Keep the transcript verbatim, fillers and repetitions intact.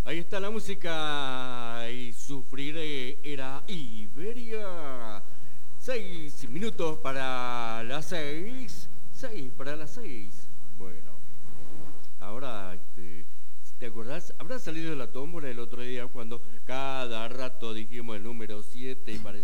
Ahí está la música y sufrir era Iberia. Seis minutos para las seis. Seis para las seis. Bueno, ahora, este, ¿te acordás? Habrá salido la tómbola el otro día cuando cada rato dijimos el número siete y parecía